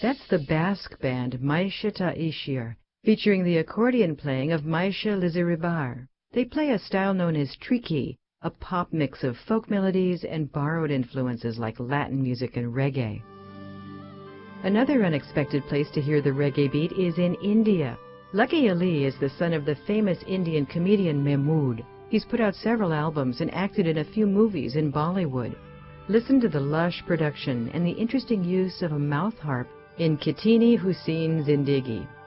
That's the Basque band Maisha Ta'ishir, featuring the accordion playing of Maisha Lizaribar. They play a style known as triki, a pop mix of folk melodies and borrowed influences like Latin music and reggae. Another unexpected place to hear the reggae beat is in India. Lucky Ali is the son of the famous Indian comedian Mahmood. He's put out several albums and acted in a few movies in Bollywood. Listen to the lush production and the interesting use of a mouth harp in Kitini Hussein Zindagi.